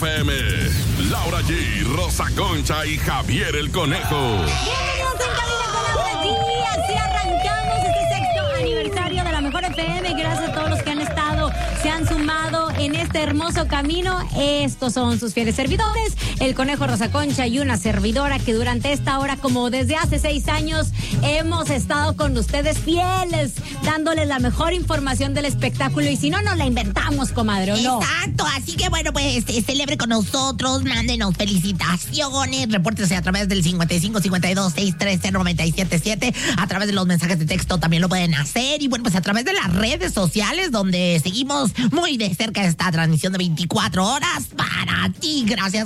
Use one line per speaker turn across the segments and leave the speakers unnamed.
FM. Laura G, Rosa Concha y Javier el Conejo.
Bienvenidos en Cabina con Laura G. Así arrancamos este sexto aniversario de la Mejor FM. Gracias a todos los que han estado, se han sumado en este hermoso camino. Estos son sus fieles servidores, el Conejo, Rosa Concha y una servidora que durante esta hora, como desde hace 6 años, hemos estado con ustedes fieles, dándoles la mejor información del espectáculo. Y si no, nos la inventamos, comadre, ¿o no?
Exacto, así que bueno, pues celebre con nosotros, mándenos felicitaciones, repórtese a través del 5552-630-977, a través de los mensajes de texto también lo pueden hacer, y bueno, pues a través de las redes sociales, donde seguimos muy de cerca esta transmisión de 24 horas para ti. Gracias.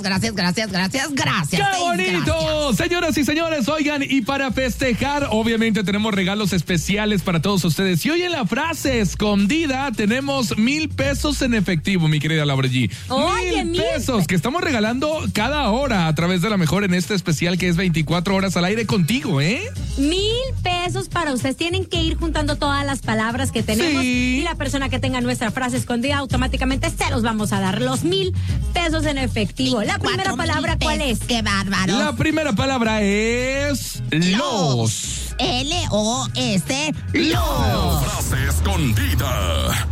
¡Qué bonito! Gracias. Señoras y señores, oigan, y para festejar, obviamente tenemos regalos especiales para todos ustedes. Y hoy en la frase escondida tenemos 1,000 pesos en efectivo, mi querida Laura G.
Oye,
1,000 pesos que estamos regalando cada hora a través de La Mejor en este especial que es 24 horas al aire contigo, ¿eh?
1,000 pesos para ustedes. Tienen que ir juntando todas las palabras que tenemos,
sí,
y la persona que tenga nuestra frase escondida automáticamente se los vamos a dar los 1,000 pesos en efectivo. La primera palabra, ¿cuál es?
¡Qué bárbaro!
La primera palabra es los.
L-O-S,
La
los.
frase escondida.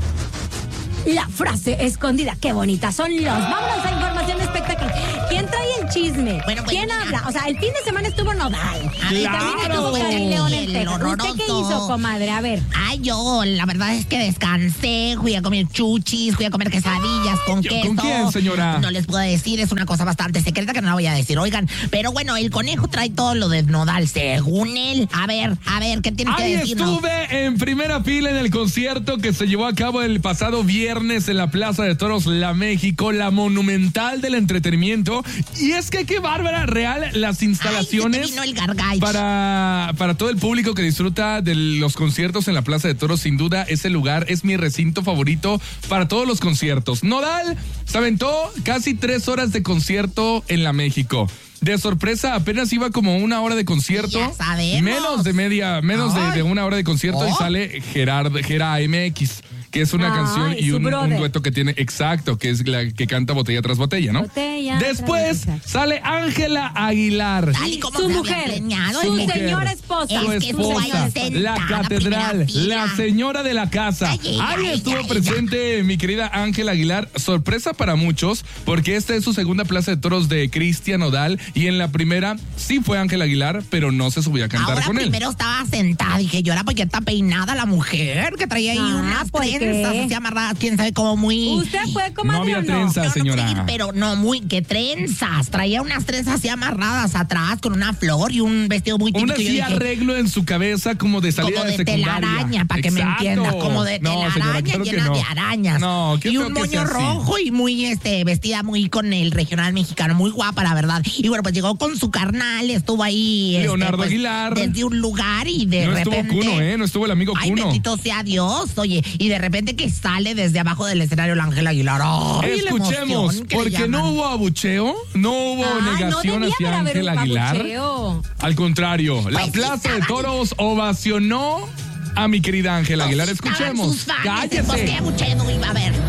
La frase escondida. Qué bonita son los. Vámonos a información de espectáculo. ¿Quién trae el chisme?
Bueno, pues,
¿Quién
mira.
habla? O sea, el fin de semana estuvo Nodal. Y también estuvo
¡Claro!
Karin León en
El
Texas. ¿Usted qué
horroroso.
hizo, comadre? A ver.
Ay, yo, la verdad es que descansé, fui a comer chuchis, fui a comer quesadillas con queso.
¿Con quién, señora?
No les puedo decir, es una cosa bastante secreta que no la voy a decir, oigan. Pero bueno, el Conejo trae todo lo de Nodal, según él. A ver, ¿qué tienes que
Ahí
decirnos?
estuve en primera fila en el concierto que se llevó a cabo el pasado viernes en la Plaza de Toros La México, la monumental del entretenimiento. Y es que qué bárbara, real, las instalaciones.
Ay, se te vino el gargay.
Para todo el público que disfruta de los conciertos en la Plaza de Toros, sin duda ese lugar es mi recinto favorito para todos los conciertos. Nodal se aventó casi 3 horas de concierto en La México. De sorpresa, apenas iba como 1 hora de concierto.
Ya sabemos.
Menos de 1 hora de concierto y sale Gera MX, que es una canción y
su
un
brother.
dueto que tiene, exacto, que es la que canta Botella tras Botella, ¿no?
Botella
Después
tras botella.
sale Ángela Aguilar.
Tal y como
Su
se había
mujer,
planeado,
su
el-
señora esposa.
Su
Es que estuvo ahí
esposa,
sentada,
la catedral,
primera fila.
la señora de la casa. Ahí estuvo presente mi querida Ángela Aguilar. Sorpresa para muchos, porque esta es su segunda Plaza de Toros de Cristian Nodal. Y en la primera sí fue Ángela Aguilar, pero no se subió a cantar
Ahora
con él.
primero estaba sentada, dije yo, ahora porque está peinada la mujer, que traía ahí unas
¿por qué?
trenzas así amarradas, quién sabe cómo muy...
¿Usted fue, comadre,
No había
o no?
trenzas,
Yo
señora.
No pude ir, pero no muy, ¿qué trenzas? Traía unas trenzas así amarradas atrás con una flor y un vestido muy típico.
Un
Yo
así
dije,
arreglo en su cabeza como de salida
como de
secundaria.
telaraña, para que me
Exacto.
entiendas, como de
No, señora,
telaraña
claro que
llena
no.
de arañas.
No, qué
y
feo
un
que
moño
sea así.
rojo y muy vestida muy con el regional mexicano, muy guapa, la verdad. Y bueno, pues llegó con su carnal, estuvo ahí
Leonardo
pues,
Aguilar.
desde un lugar y de
No
repente
estuvo Cuno, no estuvo el amigo
Ay,
Cuno.
bendito sea Dios, oye, y de repente que sale desde abajo del escenario la Ángela Aguilar. Ay, la
Escuchemos,
emoción que le
porque no
llaman.
hubo abucheo, no hubo negación
no
hacia
debía haber
Ángela
un
Aguilar.
abucheo.
Al contrario, la
Pues sí
Plaza de
estaban-
Toros ovacionó a mi querida Ángela Aguilar.
Estaban
Escuchemos.
sus fans, pues,
Cállese.
¿qué abucheo iba a haber?